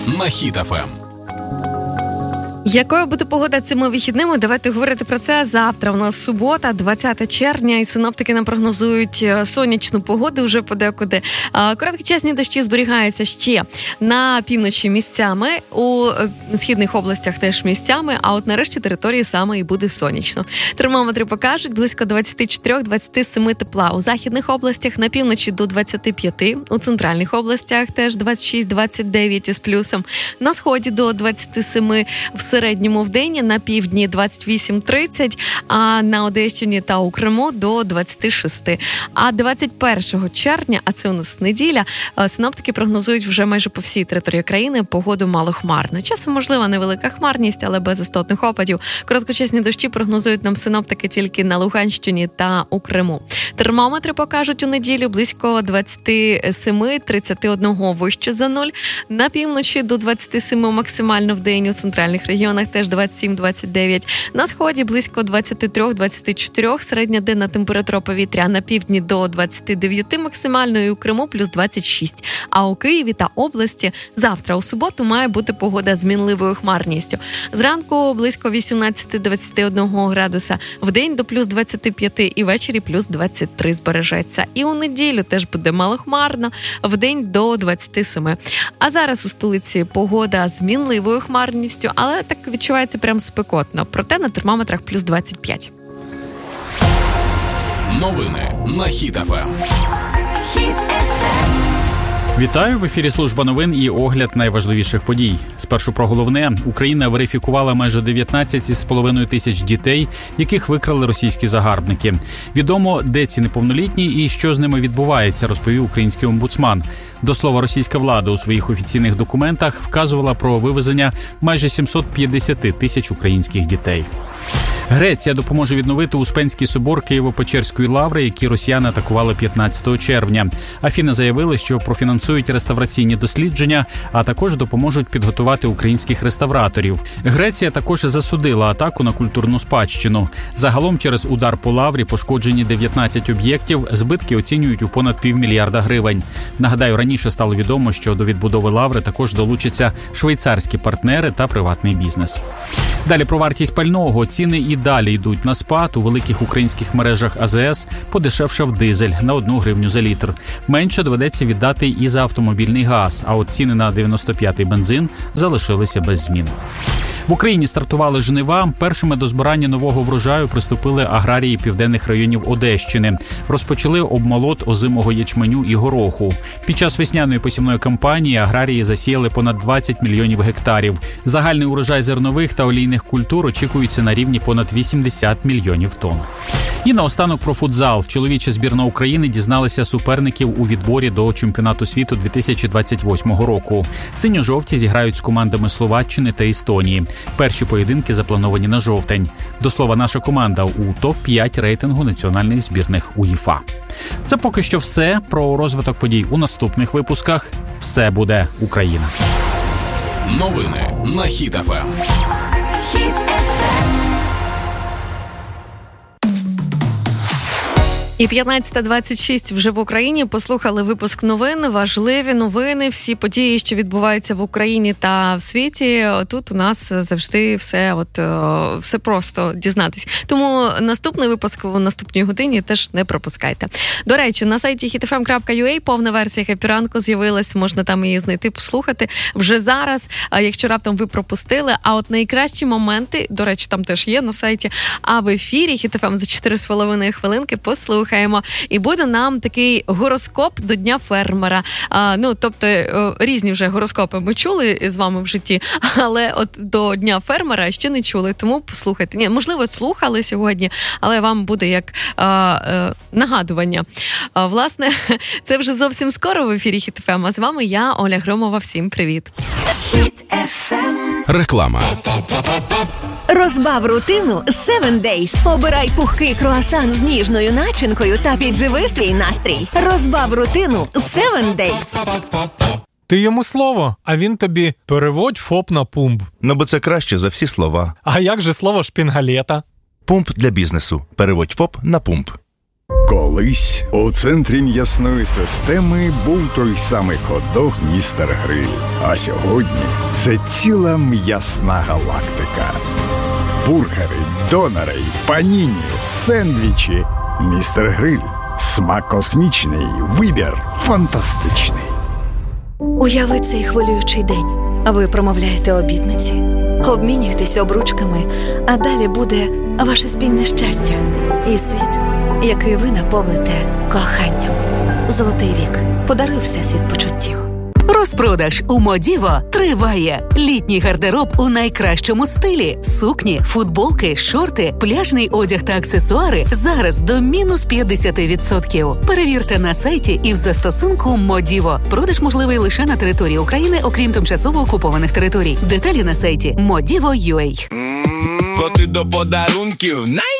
на Хіт ФМ. Якою буде погода цими вихідними? Давайте говорити про це. Завтра у нас субота, 20 червня, і синоптики нам прогнозують сонячну погоду вже подекуди. Короткочасні дощі зберігаються ще на півночі місцями, у східних областях теж місцями, а от нарешті території саме і буде сонячно. Термометри покажуть близько 24-27 тепла. У західних областях на півночі до 25, у центральних областях теж 26-29 із плюсом, на сході до 27 в середньому в день, на півдні 28-30, а на Одещині та у Криму до 26. А 21 червня, а це у нас неділя, синоптики прогнозують вже майже по всій території країни погоду малохмарну. Часом можлива невелика хмарність, але без істотних опадів. Короткочасні дощі прогнозують нам синоптики тільки на Луганщині та у Криму. Термометри покажуть у неділю близько 27-31 вище за нуль. На півночі до 27 максимально в день, у центральних регіонах теж 27-29. На сході близько 23-24, середня денна температура повітря на півдні до 29 максимально, і у Криму плюс 26. А у Києві та області завтра у суботу має бути погода з мінливою хмарністю. Зранку близько 18-21 градуса, в день до плюс 25 і ввечері плюс 23 збережеться. І у неділю теж буде малохмарно, в день до 27. А зараз у столиці погода з мінливою хмарністю, але так відчувається прям спекотно. Проте на термометрах плюс 25. Новини на Хіт ФМ. Вітаю! В ефірі служба новин і огляд найважливіших подій. Спершу про головне. Україна верифікувала майже 19,5 тисяч дітей, яких викрали російські загарбники. Відомо, де ці неповнолітні і що з ними відбувається, розповів український омбудсман. До слова, російська влада у своїх офіційних документах вказувала про вивезення майже 750 тисяч українських дітей. Греція допоможе відновити Успенський собор Києво-Печерської лаври, який росіяни атакували 15 червня. Афіни заявили, що профінансують реставраційні дослідження, а також допоможуть підготувати українських реставраторів. Греція також засудила атаку на культурну спадщину. Загалом через удар по лаврі пошкоджені 19 об'єктів, збитки оцінюють у понад $500 мільярда. Нагадаю, раніше стало відомо, що до відбудови лаври також долучаться швейцарські партнери та приватний бізнес. Далі про вартість пального. Ціни і далі йдуть на спад. У великих українських мережах АЗС подешевшав дизель на 1 гривню за літр. Менше доведеться віддати і за автомобільний газ, а от ціни на 95-й бензин залишилися без змін. В Україні стартували жнива. Першими до збирання нового врожаю приступили аграрії південних районів Одещини. Розпочали обмолот озимого ячменю і гороху. Під час весняної посівної кампанії аграрії засіяли понад 20 мільйонів гектарів. Загальний урожай зернових та олійних культур очікується на рівні понад 80 мільйонів тонн. І наостанок про футзал. Чоловіча збірна України дізналася суперників у відборі до чемпіонату світу 2028 року. Синьо-жовті зіграють з командами Словаччини та Естонії. Перші поєдинки заплановані на жовтень. До слова, наша команда у топ-5 рейтингу національних збірних УЄФА. Це поки що все. Про розвиток подій у наступних випусках. Все буде Україна. Новини на Хіт ФМ. І 15:26 вже в Україні. Послухали випуск новин, важливі новини, всі події, що відбуваються в Україні та в світі. Тут у нас завжди все просто дізнатись. Тому наступний випуск у наступній годині теж не пропускайте. До речі, на сайті hitfm.ua повна версія «Хеппі-ранку» з'явилась, можна там її знайти, послухати вже зараз, якщо раптом ви пропустили. А от найкращі моменти, до речі, там теж є на сайті, а в ефірі Хіт-ФМ за 4,5 хвилинки послухаємо. І буде нам такий гороскоп до Дня фермера. Тобто різні вже гороскопи ми чули з вами в житті, але от до Дня фермера ще не чули, тому послухайте. Ні, можливо, слухали сьогодні, але вам буде як нагадування. Власне, це вже зовсім скоро в ефірі Хіт-ФМ, а з вами я, Оля Громова. Всім привіт. Реклама. Розбав рутину 7 Days. Обирай пухкий круасан з ніжною начинкою та підживи свій настрій. Розбав рутину 7 Days. Ти йому слово, а він тобі переводь ФОП на пумп. Ну, бо це краще за всі слова. А як же слово шпінгалета? Пумп для бізнесу. Переводь ФОП на пумп. Колись у центрі м'ясної системи був той самий хот-дог «Містер Гриль». А сьогодні це ціла м'ясна галактика. Бургери, донори, паніні, сендвічі. «Містер Гриль». Смак космічний, вибір фантастичний. Уяви цей хвилюючий день. Ви промовляєте обітниці, обмінюєтесь обручками, а далі буде ваше спільне щастя і світ, який ви наповните коханням. Золотий вік. Подаруй всесвіт почуттів. Розпродаж у Модіво триває. Літній гардероб у найкращому стилі. Сукні, футболки, шорти, пляжний одяг та аксесуари зараз до мінус 50%. Перевірте на сайті і в застосунку Модіво. Продаж можливий лише на території України, окрім тимчасово окупованих територій. Деталі на сайті Modivo.ua. Коти до подарунків